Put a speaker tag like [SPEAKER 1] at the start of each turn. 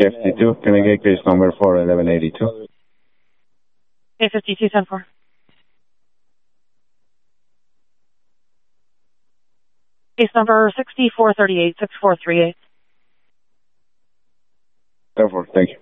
[SPEAKER 1] K52, can I get case number for 1182?
[SPEAKER 2] K52, 10-4. Case number 6438-6438.
[SPEAKER 1] 10-4, thank you.